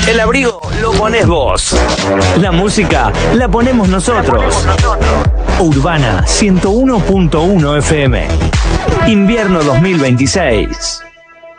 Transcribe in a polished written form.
El abrigo lo pones vos. La música la ponemos nosotros. Urbana 101.1 FM. Invierno 2026.